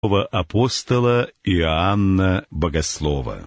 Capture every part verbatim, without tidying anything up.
апостола Иоанна Богослова.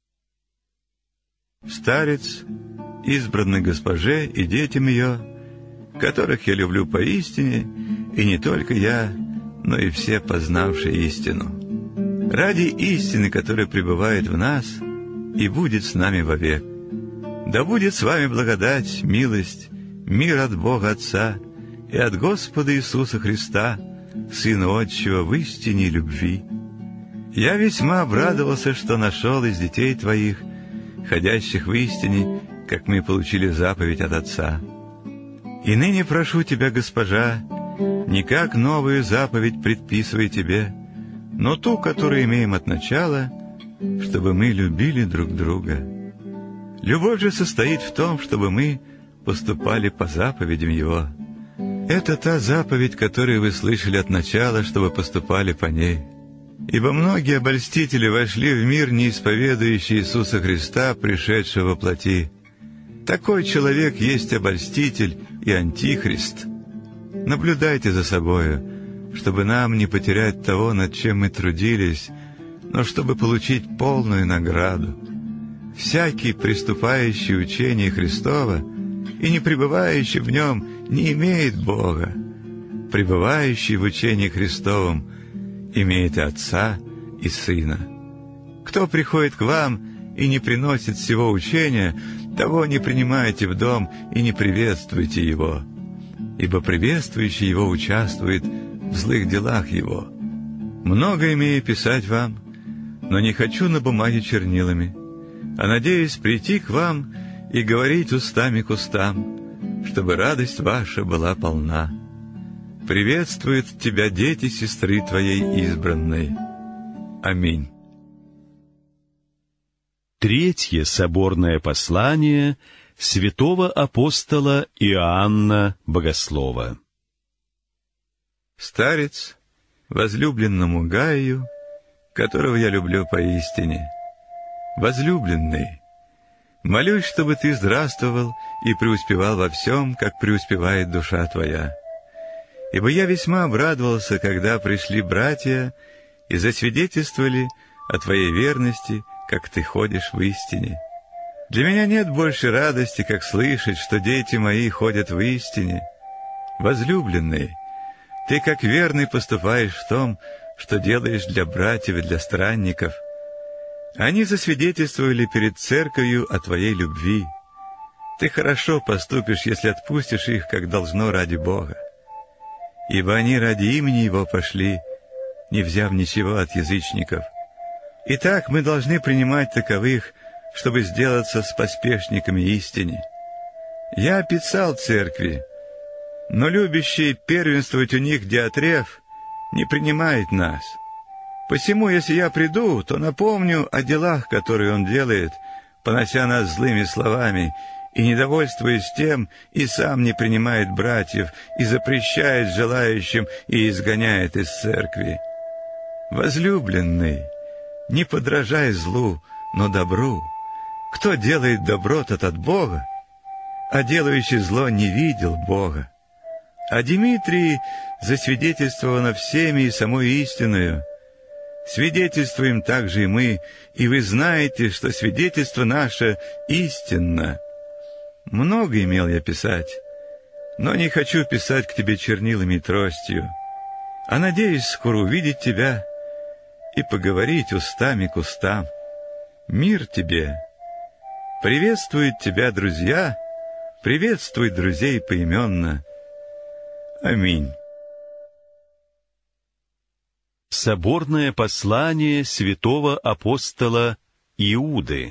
Старец, избранный госпоже и детям ее, которых я люблю поистине, и не только я, но и все познавшие истину. Ради истины, которая пребывает в нас и будет с нами вовек. Да будет с вами благодать, милость, мир от Бога Отца и от Господа Иисуса Христа, Сына Отчего, в истине любви. Я весьма обрадовался, что нашел из детей твоих, ходящих в истине, как мы получили заповедь от Отца. И ныне прошу тебя, госпожа, не как новую заповедь предписывай тебе, но ту, которую имеем от начала, чтобы мы любили друг друга. Любовь же состоит в том, чтобы мы поступали по заповедям Его. Это та заповедь, которую вы слышали от начала, чтобы поступали по ней. Ибо многие обольстители вошли в мир, не исповедующий Иисуса Христа, пришедшего во плоти. Такой человек есть обольститель и антихрист. Наблюдайте за собою, чтобы нам не потерять того, над чем мы трудились, но чтобы получить полную награду. Всякий, приступающий учение Христова и не пребывающий в нем, не имеет Бога. Пребывающий в учении Христовом имеет и Отца, и Сына. Кто приходит к вам и не приносит всего учения, того не принимайте в дом и не приветствуйте его, ибо приветствующий его участвует в злых делах его. Много имею писать вам, но не хочу на бумаге чернилами, а надеюсь прийти к вам и говорить устами к устам, чтобы радость ваша была полна. Приветствуют тебя дети сестры твоей избранной. Аминь. Третье соборное послание святого апостола Иоанна Богослова. Старец, возлюбленному Гаю, которого я люблю поистине. Возлюбленный, молюсь, чтобы ты здравствовал и преуспевал во всем, как преуспевает душа твоя. Ибо я весьма обрадовался, когда пришли братья и засвидетельствовали о твоей верности, как ты ходишь в истине. Для меня нет больше радости, как слышать, что дети мои ходят в истине. Возлюбленный, ты как верный поступаешь в том, что делаешь для братьев и для странников. Они засвидетельствовали перед церковью о твоей любви. Ты хорошо поступишь, если отпустишь их, как должно, ради Бога. Ибо они ради имени Его пошли, не взяв ничего от язычников. Итак, мы должны принимать таковых, чтобы сделаться споспешниками истине. Я описал церкви, но любящий первенствовать у них Диотреф не принимает нас. Посему, если я приду, то напомню о делах, которые он делает, понося нас злыми словами, и, недовольствуясь тем, и сам не принимает братьев, и запрещает желающим, и изгоняет из церкви. Возлюбленный, не подражай злу, но добру. Кто делает добро, тот от Бога, а делающий зло не видел Бога. А Дмитрий засвидетельствовано всеми и самой истиною. Свидетельствуем также и мы, и вы знаете, что свидетельство наше истинно. Много имел я писать, но не хочу писать к тебе чернилами и тростью, а надеюсь скоро увидеть тебя и поговорить устами к устам. Мир тебе! Приветствуют тебя друзья, приветствуй друзей поименно. Аминь. Соборное послание святого апостола Иуды.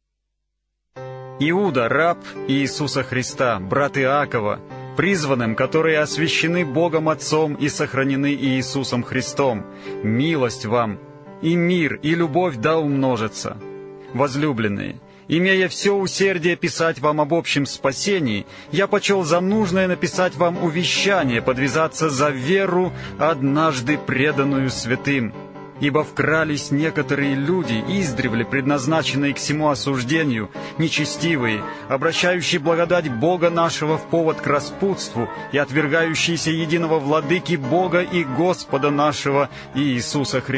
Иуда, раб Иисуса Христа, брат Иакова, призванным, которые освящены Богом Отцом и сохранены Иисусом Христом, милость вам, и мир, и любовь да умножатся. Возлюбленные, имея все усердие писать вам об общем спасении, я почел за нужное написать вам увещание подвязаться за веру, однажды преданную святым. Ибо вкрались некоторые люди, издревле предназначенные к всему осуждению, нечестивые, обращающие благодать Бога нашего в повод к распутству и отвергающиеся единого владыки Бога и Господа нашего Иисуса Христа.